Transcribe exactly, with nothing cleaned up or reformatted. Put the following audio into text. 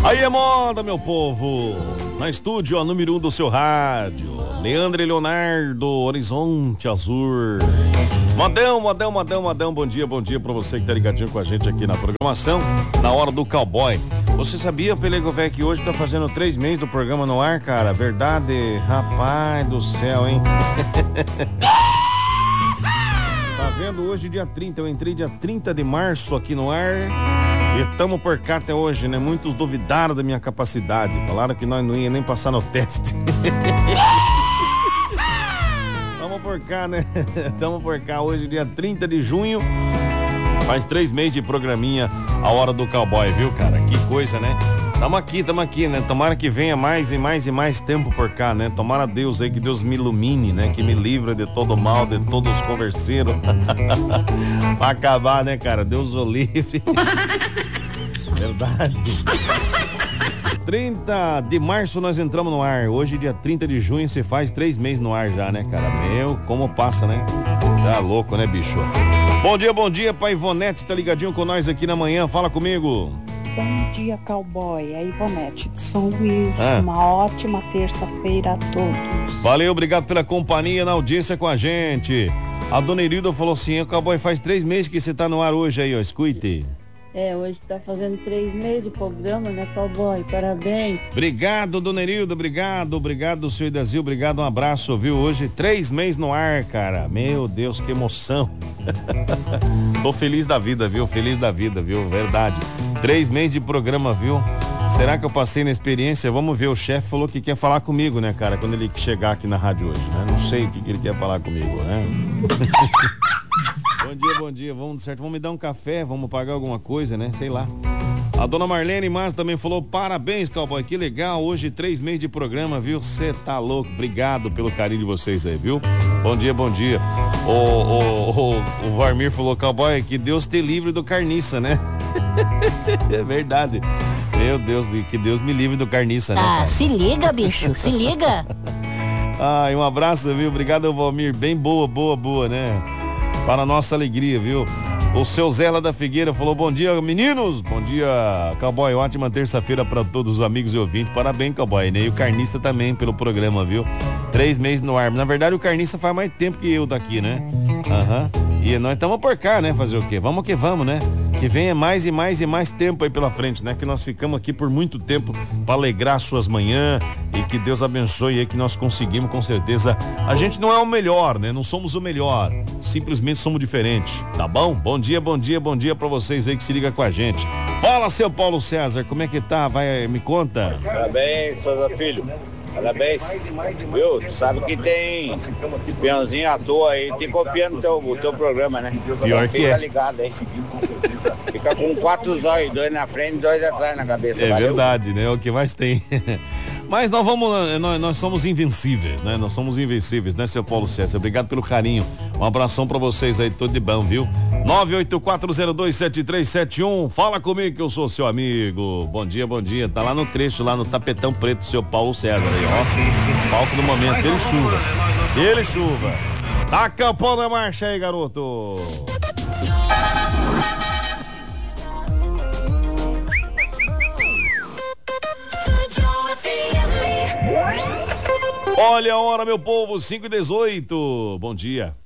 Aí é moda, meu povo. Na estúdio, a número um do seu rádio, Leandro e Leonardo, Horizonte Azul. Modão, modão, modão, modão. Bom dia, bom dia pra você que tá ligadinho com a gente aqui na programação, na hora do cowboy. Você sabia, Pelego Velho, que hoje tá fazendo três meses do programa no ar, cara? Verdade? Rapaz do céu, hein? Tá vendo? Hoje, dia trinta, eu entrei dia trinta de março aqui no ar. E tamo por cá até hoje, né? Muitos duvidaram da minha capacidade. Falaram que nós não ia nem passar no teste. Tamo por cá, né? Tamo por cá hoje, dia trinta de junho. Faz três meses de programinha, a hora do cowboy, viu, cara? Que coisa, né? Tamo aqui, tamo aqui, né? Tomara que venha mais e mais e mais tempo por cá, né? Tomara Deus aí, que Deus me ilumine, né? Que me livre de todo mal, de todos os converseiros. Pra acabar, né, cara? Deus o livre. Verdade. trinta de março nós entramos no ar. Hoje, dia trinta de junho, você faz três meses no ar já, né, cara? Meu, como passa, né? Tá louco, né, bicho? Bom dia, bom dia, pai Ivonete, tá ligadinho com nós aqui na manhã. Fala comigo. Bom dia, cowboy. É Ivonete de São Luís. Ah. Uma ótima terça-feira a todos. Valeu, obrigado pela companhia na audiência com a gente. A dona Irilda falou assim: o cowboy faz três meses que você tá no ar hoje aí, ó. Escute. É, hoje tá fazendo três meses de programa, né, cowboy? Parabéns. Obrigado, dona Irilda, obrigado, obrigado, senhor Idazil, obrigado, um abraço, viu? Hoje, três meses no ar, cara. Meu Deus, que emoção. Tô feliz da vida, viu? Feliz da vida, viu? Verdade. Três meses de programa, viu? Será que eu passei na experiência? Vamos ver, o chefe falou que quer falar comigo, né, cara? Quando ele chegar aqui na rádio hoje, né? Não sei o que, que ele quer falar comigo, né? Bom dia, bom dia, vamos, certo, vamos me dar um café, vamos pagar alguma coisa, né, sei lá. A dona Marlene Mas também falou: parabéns, cowboy, que legal, hoje três meses de programa, viu, cê tá louco, obrigado pelo carinho de vocês aí, viu. Bom dia, bom dia. O, o, o, o Varmir falou: cowboy, que Deus te livre do carniça, né. É verdade, meu Deus, que Deus me livre do carniça, né. Ah, cara? se liga, bicho, se liga. Ai, um abraço, viu, obrigado, Valmir, bem boa, boa, boa, né. Para a nossa alegria, viu? O seu Zé lá da Figueira falou: bom dia, meninos. Bom dia, cowboy. Ótima terça-feira para todos os amigos e ouvintes. Parabéns, cowboy, né? E o Carniça também pelo programa, viu? Três meses no ar. Na verdade, o Carniça faz mais tempo que eu daqui, né? Aham. Uhum. E nós estamos por cá, né? Fazer o quê? Vamos que vamos, né? Que venha mais e mais e mais tempo aí pela frente, né? Que nós ficamos aqui por muito tempo para alegrar suas manhãs e que Deus abençoe aí, que nós conseguimos com certeza. A gente não é o melhor, né? Não somos o melhor, simplesmente somos diferentes, tá bom? Bom dia, bom dia, bom dia para vocês aí que se liga com a gente. Fala, seu Paulo César, como é que tá? Vai, me conta. Parabéns, Souza Filho. Parabéns, viu? Tu sabe que tem peãozinho à toa aí, te copiando teu, o teu programa, né? Pior que é. Fica ligado aí. Fica com quatro zóios, dois na frente e dois atrás na cabeça. É valeu? Verdade, né? É o que mais tem. Mas nós vamos, nós, nós somos invencíveis, né? Nós somos invencíveis, né, seu Paulo César? Obrigado pelo carinho. Um abração pra vocês aí, tudo de bom, viu? nove oito quatro zero dois sete três sete um. Fala comigo que eu sou seu amigo. Bom dia, bom dia. Tá lá no trecho, lá no tapetão preto, seu Paulo César aí, ó. Palco do momento, ele chuva. Ele chuva. Taca o pau na marcha aí, garoto. Olha a hora, meu povo, cinco e dezoito. Bom dia.